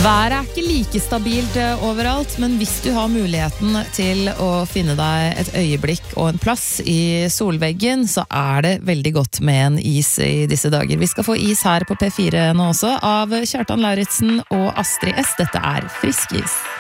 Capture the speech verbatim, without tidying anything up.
Været er ikke like stabilt overalt, men hvis du har muligheten til å finne deg et øyeblikk og en plass i solveggen, så er det veldig godt med en is i disse dager. Vi skal få is her på P fire nå også, av Kjartan Lauritzen og Astrid S. Dette er Frisk is.